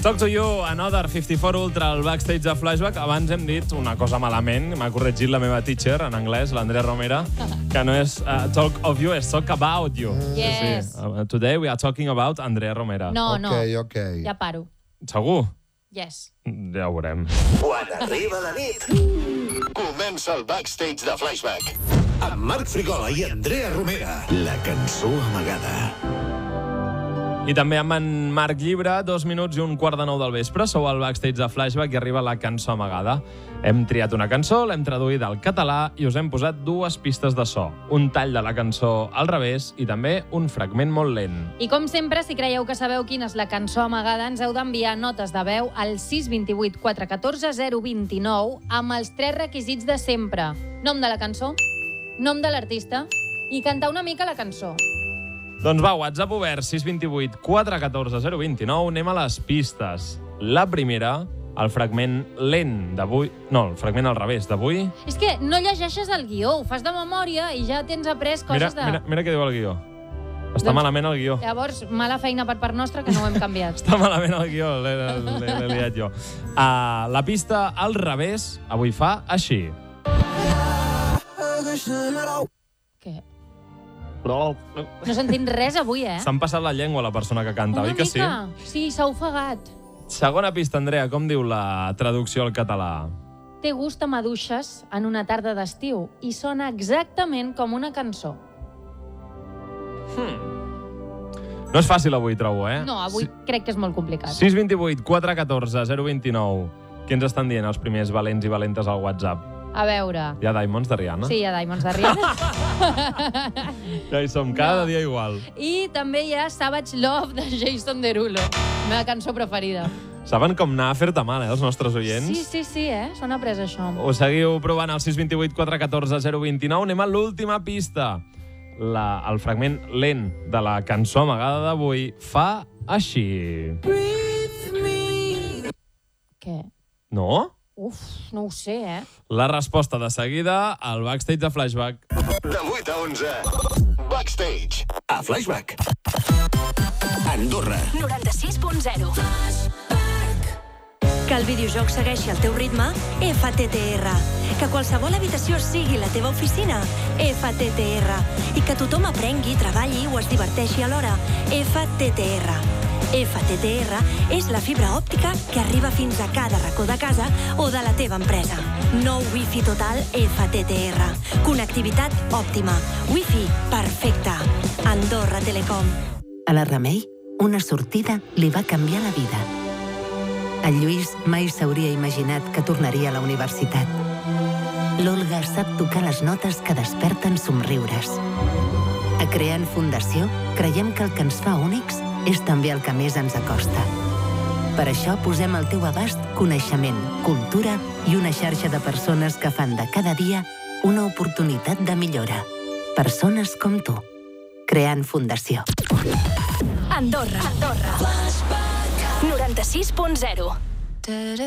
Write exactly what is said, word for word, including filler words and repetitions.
Talk to You, Another cinquanta-quatre Ultra, al backstage de Flashback. Abans hem dit una cosa malament, m'ha corregit la meva teacher en anglès, l'Andrea Romera, que no és uh, talk of you, és talk about you. Yes. Sí. Uh, today we are talking about Andrea Romera. No, no. Ok, ok. Ja paro. Segur? Yes. Ja ho veurem. Quan arriba la nit, comença el backstage de Flashback. Amb Marc Frigola i Andrea Romera. La cançó amagada. I també amb en Marc Llibre, dos minuts i un quart de nou del vespre. Sou al backstage de Flashback i arriba la cançó amagada. Hem triat una cançó, l'hem traduït al català i us hem posat dues pistes de so. Un tall de la cançó al revés i també un fragment molt lent. I com sempre, si creieu que sabeu quina és la cançó amagada, ens heu d'enviar notes de veu al sis dos vuit quatre un quatre zero dos nou amb els tres requisits de sempre. Nom de la cançó, nom de l'artista i cantar una mica la cançó. Doncs va, WhatsApp obert, sis dos vuit quatre un quatre zero dos nou. Anem a les pistes. La primera, el fragment lent d'avui... No, el fragment al revés d'avui. És que no llegeixes el guió, ho fas de memòria i ja tens après coses Mira, de... mira, mira què diu el guió. Està Doncs- malament el guió. Llavors, mala feina per part nostra, que no ho hem canviat. Està malament el guió, l'he l'he- l'he liat jo. Uh, la pista al revés avui fa així. Què? No sentim res avui, eh? S'han passat la llengua la persona que canta, Una oi que sí? mica. Sí, s'ha ofegat. Segona pista, Andrea, com diu la traducció al català? Té gust a maduixes en una tarda d'estiu i sona exactament com una cançó. No és fàcil avui, trobo, eh? No, avui crec que és molt complicat. sis dos vuit quatre un quatre zero dos nou. Què ens estan dient els primers valents i valentes al WhatsApp? A veure... Hi ha Diamonds de Rihanna? Sí, hi ha Diamonds de Rihanna. Ja hi som, cada No. dia igual. I també hi ha Savage Love de Jason Derulo, la meva cançó preferida. Saben com anar a fer-te mal, eh, els nostres oients? Sí, sí, sí, eh? S'ho han après, això. Ho seguiu provant al sis dos vuit quatre un quatre zero dos nou. Anem a l'última pista. La, el fragment lent de la cançó amagada d'avui fa així. Què? No? Uf, no ho sé, eh? La resposta de seguida al backstage de Flashback. De vuit a onze. Backstage. A Flashback. Andorra. noranta-sis punt zero. Que el videojoc segueixi el teu ritme? F T T R. Que qualsevol habitació sigui la teva oficina? F T T R. I que tothom aprengui, treballi o es diverteixi alhora? F T T R. F T T R és la fibra òptica que arriba fins a cada racó de casa o de la teva empresa. Nou Wi-Fi total F T T R. Connectivitat òptima. Wi-Fi perfecte. Andorra Telecom. A la Remei, una sortida li va canviar la vida. El Lluís mai s'hauria imaginat que tornaria a la universitat. L'Olga sap tocar les notes que desperten somriures. A Creant Fundació, creiem que el que ens fa únics és també el que més ens acosta. Per això posem al teu abast coneixement, cultura i una xarxa de persones que fan de cada dia una oportunitat de millora. Persones com tu. Creant Fundació. Andorra. Andorra. noranta-sis punt zero.